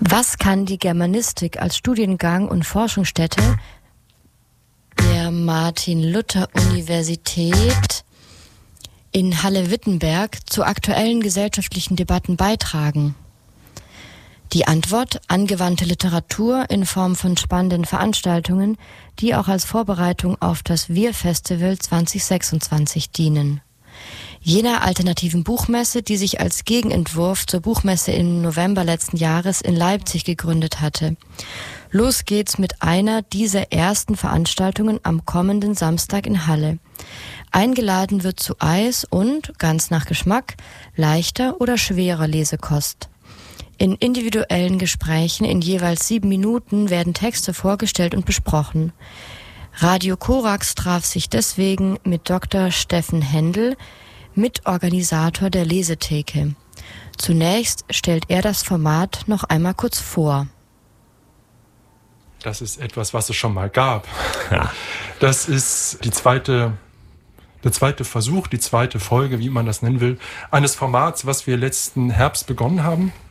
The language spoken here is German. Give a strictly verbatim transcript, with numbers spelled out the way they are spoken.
Was kann die Germanistik als Studiengang und Forschungsstätte der Martin-Luther-Universität in Halle-Wittenberg zu aktuellen gesellschaftlichen Debatten beitragen? Die Antwort: angewandte Literatur in Form von spannenden Veranstaltungen, die auch als Vorbereitung auf das Wir-Festival zwanzig sechsundzwanzig dienen. Jener alternativen Buchmesse, die sich als Gegenentwurf zur Buchmesse im November letzten Jahres in Leipzig gegründet hatte. Los geht's mit einer dieser ersten Veranstaltungen am kommenden Samstag in Halle. Eingeladen wird zu Eis und, ganz nach Geschmack, leichter oder schwerer Lesekost. In individuellen Gesprächen in jeweils sieben Minuten werden Texte vorgestellt und besprochen. Radio Korax traf sich deswegen mit Doktor Steffen Händel, Mitorganisator der Lesetheke. Zunächst stellt er das Format noch einmal kurz vor. Das ist etwas, was es schon mal gab. Ja. Das ist die zweite, der zweite Versuch, die zweite Folge, wie man das nennen will, eines Formats, was wir letzten Herbst begonnen haben.